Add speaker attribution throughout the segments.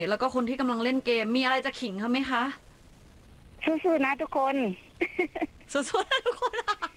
Speaker 1: แล้วก็คนที่กำลังเล่นเกมมีอะไรจะขิงเขาไหมคะ
Speaker 2: สู้ๆนะทุกคน
Speaker 1: สู้ๆนะทุกคน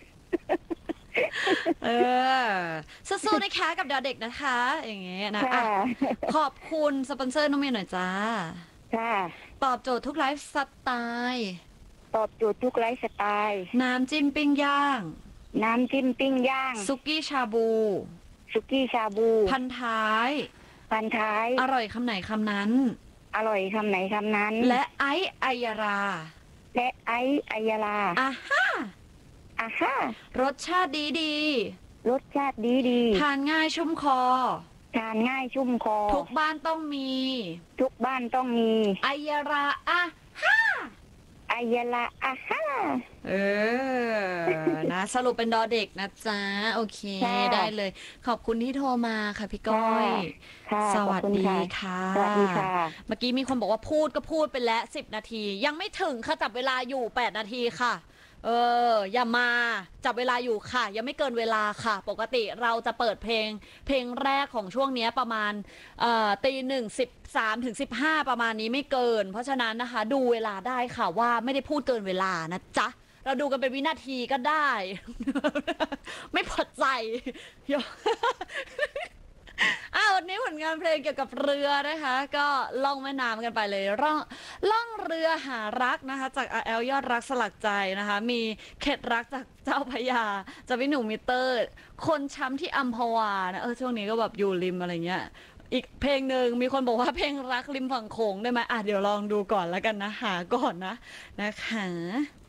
Speaker 1: เออสู้ๆนะคะกับดาวเด็กนะคะอย่างเงี้ยนะ
Speaker 2: ค่ะ
Speaker 1: ขอบคุณสปอนเซอร์น้องเมย์หน่อยจ้า
Speaker 2: ค่ะ
Speaker 1: ตอบโจทย์ทุกไลฟ์สไตล์
Speaker 2: ตอบโจทย์ทุกไลฟ์สไตล์
Speaker 1: น้ำจิ้มปิ้งย่าง
Speaker 2: น้ำจิ้มปิ้งย่าง
Speaker 1: ซุกี้ชาบู
Speaker 2: สุกี้ชาบู
Speaker 1: พันท้าย
Speaker 2: พันท้าย
Speaker 1: อร่อยคำไหนคำนั้น
Speaker 2: อร่อยคำไหนคำนั้น
Speaker 1: และไอซ์ไอยารา
Speaker 2: และไอซ์อัยยาลา
Speaker 1: อ่ะฮ่า
Speaker 2: อ่ะค่ะ
Speaker 1: รสชาติดี
Speaker 2: รสชาติดี
Speaker 1: ทานง่ายชุ่มคอ
Speaker 2: ทานง่ายชุ่มคอ
Speaker 1: ทุกบ้านต้องมี
Speaker 2: ทุกบ้านต้องมี
Speaker 1: ไอยาราอ่ะฮ่า
Speaker 2: อัยยาลาอ่ะค่ะ
Speaker 1: เออ นะ สรุปเป็นดอเด็กนะจ๊ะ โอเค
Speaker 2: ค่ะ
Speaker 1: ได้เลย ขอบคุณที่โทรมาค่ะพี่ก้อย
Speaker 2: ค่ะ
Speaker 1: สวัสดี
Speaker 2: ขอบณ
Speaker 1: ค่ะ
Speaker 2: สวัสดีค่ะ
Speaker 1: เมื่อกี้มีคนบอกว่าพูดก็พูดไปแล้ว10 นาที ยังไม่ถึงค่ะจับเวลาอยู่8 นาทีค่ะ อย่ามาจับเวลาอยู่ค่ะ ยังไม่เกินเวลาค่ะ ปกติเราจะเปิดเพลงแรกของช่วงนี้ประมาณตี 1:13 ถึง 15ประมาณนี้ไม่เกิน เพราะฉะนั้นนะคะ ดูเวลาได้ค่ะว่าไม่ได้พูดเกินเวลานะจ๊ะ เราดูกันเป็นวินาทีก็ได้ ไม่พอใจวันนี้ผลงานเพลงเกี่ยวกับเรือนะคะ ก็ล่องแม่น้ำกันไปเลยล่องเรือหารักนะคะ จากอาแอลยอดรักสลักใจนะคะ มีเข็ดรักจากเจ้าพระยาจากพี่หนุ่มมิเตอร์ คนช้ำที่อัมพวานะช่วงนี้ก็แบบอยู่ริมอะไรเงี้ย อีกเพลงหนึ่งมีคนบอกว่าเพลงรักริมฝั่งโขงได้ไหมเดี๋ยวลองดูก่อนแล้วกันนะหาก่อนนะคะ